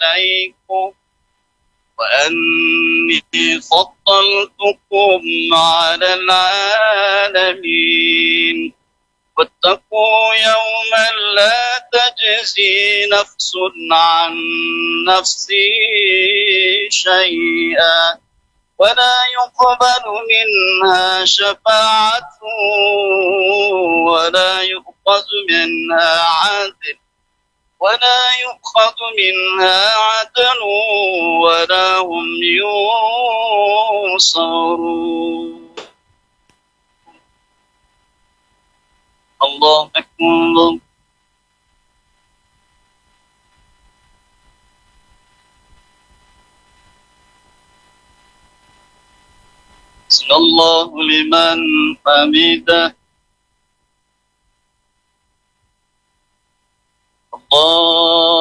عليكم وأني فضلتكم على العالمين واتقوا يوما لا تجزي نفس عن نفس شيئا ولا يقبل منها شفاعة ولا يؤخذ منها عدل ولا هم ينصرون. الله أكبر. صلى الله لمن حمده. الله